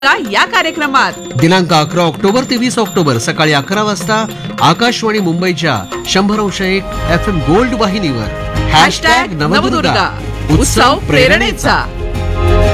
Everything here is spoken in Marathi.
या कार्यक्रमात दिनांक 11 ऑक्टोबर ते 20 ऑक्टोबर सकाळी 11 वाजता आकाशवाणी मुंबईच्या 100.1 FM गोल्ड वाहिनीवर #नवदुर्गा उत्सव प्रेरणेचा.